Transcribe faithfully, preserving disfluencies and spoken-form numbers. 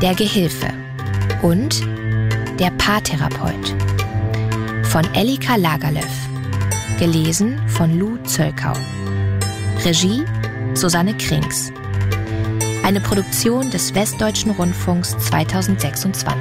Der Gehilfe und Der Paartherapeut von Elika Lagerlöf. Gelesen von Lou Zölkau. Regie Susanne Krings. Eine Produktion des Westdeutschen Rundfunks zweitausendsechsundzwanzig.